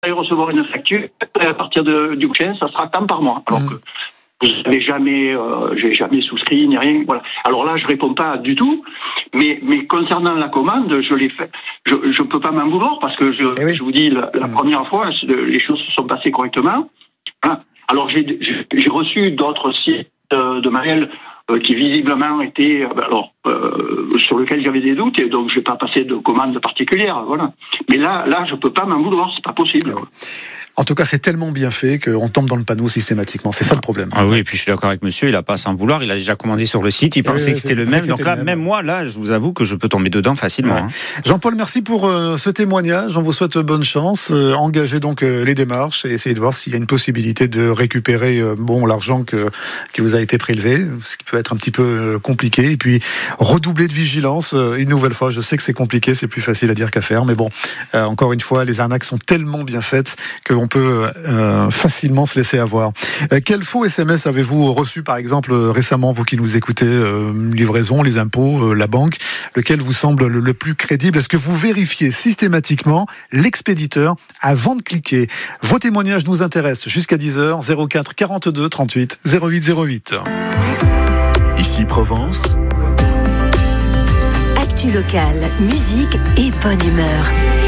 allez recevoir une facture, et à partir du prochain, ça sera tant par mois. Alors que vous n'avez jamais, j'ai jamais souscrit ni rien. Voilà. Alors là, je réponds pas du tout. Mais concernant la commande, je l'ai fait. Je peux pas m'en vouloir parce que je vous dis la première fois, les choses se sont passées correctement. Hein. Alors j'ai reçu d'autres sites de mail qui visiblement étaient sur lesquels j'avais des doutes et donc j'ai pas passé de commande particulière. Voilà. Mais là, je peux pas m'en vouloir. C'est pas possible. En tout cas, c'est tellement bien fait qu'on tombe dans le panneau systématiquement. C'est ça le problème. Ah oui, et puis je suis d'accord avec monsieur, il n'a pas à s'en vouloir. Il a déjà commandé sur le site, il pensait que c'était le même. Donc là, même moi, là, je vous avoue que je peux tomber dedans facilement. Ouais. Jean-Paul, merci pour ce témoignage. On vous souhaite bonne chance. Engagez donc les démarches et essayez de voir s'il y a une possibilité de récupérer l'argent qui vous a été prélevé, ce qui peut être un petit peu compliqué. Et puis, redoubler de vigilance une nouvelle fois. Je sais que c'est compliqué, c'est plus facile à dire qu'à faire. Mais bon, encore une fois, les arnaques sont tellement bien faites qu'on peut facilement se laisser avoir. Quel faux SMS avez-vous reçu, par exemple, récemment, vous qui nous écoutez, livraison, les impôts, la banque, lequel vous semble le plus crédible? Est-ce que vous vérifiez systématiquement l'expéditeur avant de cliquer? Vos témoignages nous intéressent jusqu'à 10h, 04 42 38 08 08. Ici Provence. Actu locale, musique et bonne humeur.